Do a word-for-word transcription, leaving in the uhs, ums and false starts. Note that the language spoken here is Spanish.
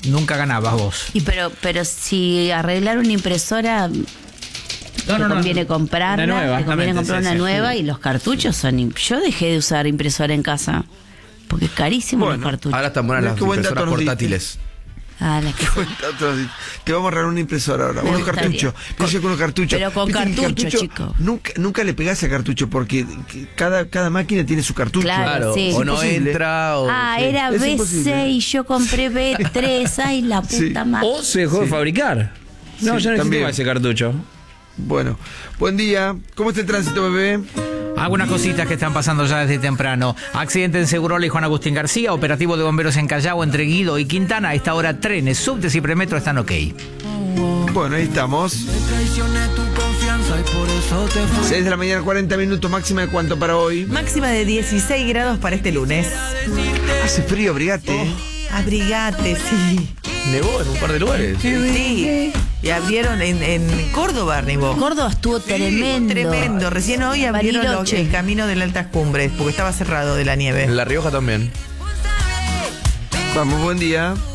nunca ganabas vos. Y pero, pero si arreglar una impresora, No, te no, no. conviene comprarla, Una nueva, te conviene exactamente, comprar sí, una sí. nueva y los cartuchos son... im- Yo dejé de usar impresora en casa porque es carísimo Bueno, los cartuchos. Ahora están buenas Mira las qué buen dato impresoras nos diste. portátiles. Ah, las que son- Te vamos a regalar una impresora ahora, Me unos gustaría. cartuchos. Piensa con unos cartuchos. Pero con Viste que cartucho, chico. Nunca, nunca le pegás a cartucho porque cada, cada máquina tiene su cartucho. Claro, Claro, sí. o no Imposible. entra o... Ah, sí. era es B imposible. seis y yo compré B tres. Ay, la puta Sí. madre. O se dejó de fabricar. No, Sí, ya no también. existía ese cartucho. Bueno, buen día. ¿Cómo está el tránsito, bebé? Algunas cositas que están pasando ya desde temprano. Accidente en Segurola y Juan Agustín García. Operativo de bomberos en Callao entre Guido y Quintana. A esta hora trenes, subtes y premetro están ok. Bueno, ahí estamos. seis de la mañana, cuarenta minutos. Máxima de cuánto para hoy. Máxima de dieciséis grados para este lunes. Hace frío, abrigate. Abrigate, sí. Nevó en un par de lugares. Sí. Y abrieron en, en Córdoba, arribó. Córdoba estuvo tremendo. Tremendo. Recién hoy abrieron los- Bariloche. el camino de las altas cumbres porque estaba cerrado de la nieve. En La Rioja también. Vamos, buen día.